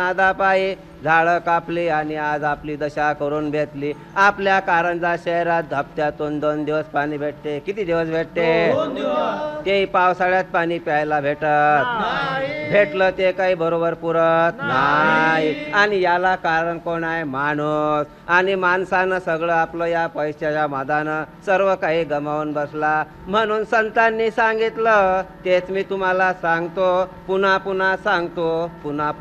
नादापायी झाडं कापली आणि आज आपली दशा करून भेटली. आपल्या कारंजा शहरात हप्त्यातून 2 दिवस पाणी भेटते. किती दिवस भेटते? 2 दिवस. तेही पावसाळ्यात पाणी प्यायला भेटत. भेटलं ते काही बरोबर पुरत नाही. आणि याला कारण कोण आहे? माणूस. आणि माणसानं सगळं आपलं या पैशाच्या मादानं सर्व काही गमावून बसला. म्हणून संतांनी सांगितलं तेच मी तुम्हाला सांगतो, पुन्हा पुन्हा सांगतो, पुन्हा